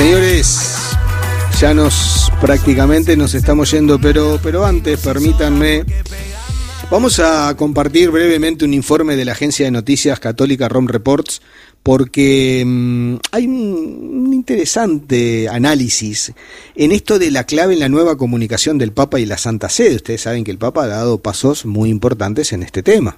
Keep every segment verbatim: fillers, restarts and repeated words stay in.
Señores, ya nos prácticamente nos estamos yendo, pero, pero antes permítanme, vamos a compartir brevemente un informe de la agencia de noticias católica Rome Reports, porque mmm, hay un, un interesante análisis en esto de la clave en la nueva comunicación del Papa y la Santa Sede. Ustedes saben que el Papa ha dado pasos muy importantes en este tema,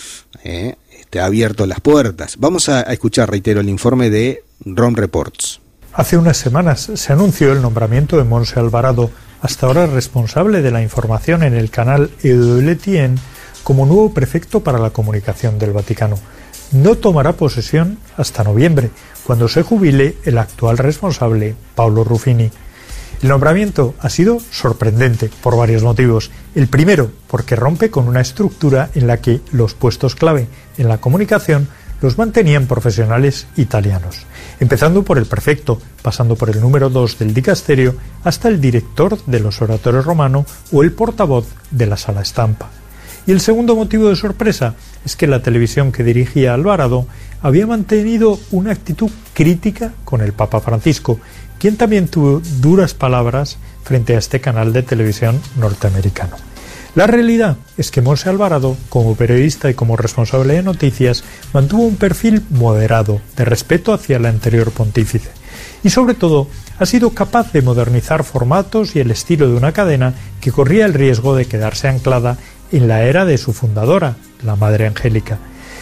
eh, este, ha abierto las puertas. Vamos a, a escuchar, reitero, el informe de Rome Reports. Hace unas semanas se anunció el nombramiento de Montse Alvarado, hasta ahora responsable de la información en el canal Eudletien, como nuevo prefecto para la comunicación del Vaticano. No tomará posesión hasta noviembre, cuando se jubile el actual responsable, Paolo Ruffini. El nombramiento ha sido sorprendente por varios motivos. El primero, porque rompe con una estructura en la que los puestos clave en la comunicación los mantenían profesionales italianos, empezando por el prefecto, pasando por el número dos del dicasterio, hasta el director de los oratorios romano o el portavoz de la Sala Stampa. Y el segundo motivo de sorpresa es que la televisión que dirigía Alvarado había mantenido una actitud crítica con el Papa Francisco, quien también tuvo duras palabras frente a este canal de televisión norteamericano. La realidad es que Montse Alvarado, como periodista y como responsable de noticias, mantuvo un perfil moderado, de respeto hacia el anterior pontífice. Y sobre todo, ha sido capaz de modernizar formatos y el estilo de una cadena que corría el riesgo de quedarse anclada en la era de su fundadora, la Madre Angélica.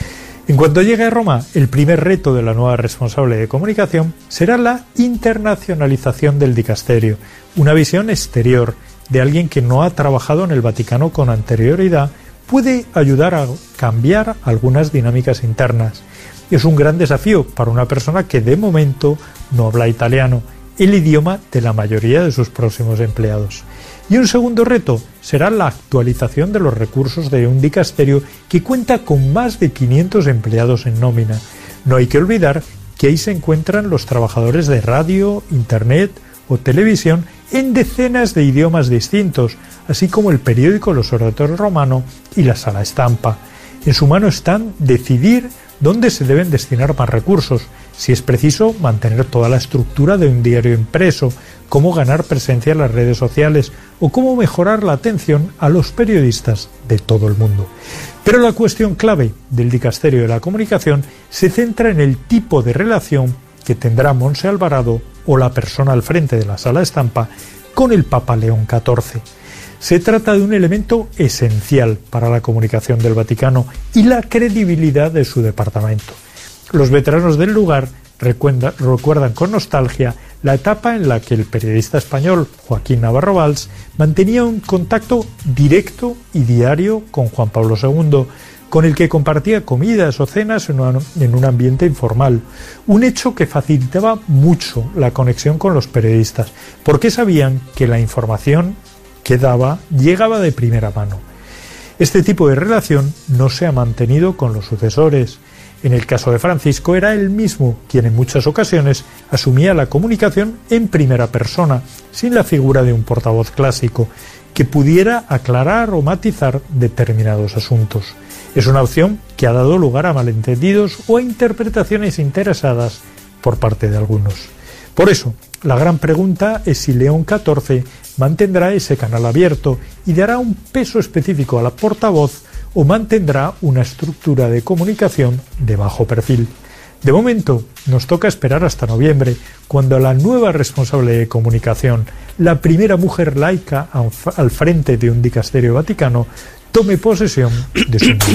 En cuanto llegue a Roma, el primer reto de la nueva responsable de comunicación será la internacionalización del dicasterio, una visión exterior de alguien que no ha trabajado en el Vaticano con anterioridad puede ayudar a cambiar algunas dinámicas internas. Es un gran desafío para una persona que de momento no habla italiano, el idioma de la mayoría de sus próximos empleados. Y un segundo reto será la actualización de los recursos de un dicasterio que cuenta con más de quinientos empleados en nómina. No hay que olvidar que ahí se encuentran los trabajadores de radio, internet o televisión en decenas de idiomas distintos, así como el periódico Los Oratorios Romano y la Sala Stampa. En su mano están decidir dónde se deben destinar más recursos, si es preciso mantener toda la estructura de un diario impreso, cómo ganar presencia en las redes sociales o cómo mejorar la atención a los periodistas de todo el mundo. Pero la cuestión clave del dicasterio de la comunicación se centra en el tipo de relación que tendrá Montse Alvarado o la persona al frente de la Sala Stampa con el Papa León catorce. Se trata de un elemento esencial para la comunicación del Vaticano y la credibilidad de su departamento. Los veteranos del lugar recuerdan, recuerdan con nostalgia la etapa en la que el periodista español Joaquín Navarro Valls mantenía un contacto directo y diario con Juan Pablo segundo, con el que compartía comidas o cenas en, una, en un ambiente informal, un hecho que facilitaba mucho la conexión con los periodistas, porque sabían que la información que daba llegaba de primera mano. Este tipo de relación no se ha mantenido con los sucesores. En el caso de Francisco era él mismo quien en muchas ocasiones asumía la comunicación en primera persona, sin la figura de un portavoz clásico, que pudiera aclarar o matizar determinados asuntos. Es una opción que ha dado lugar a malentendidos o a interpretaciones interesadas por parte de algunos. Por eso, la gran pregunta es si León catorce mantendrá ese canal abierto y dará un peso específico a la portavoz o mantendrá una estructura de comunicación de bajo perfil. De momento, nos toca esperar hasta noviembre, cuando la nueva responsable de comunicación, la primera mujer laica al frente de un dicasterio vaticano, tome posesión de su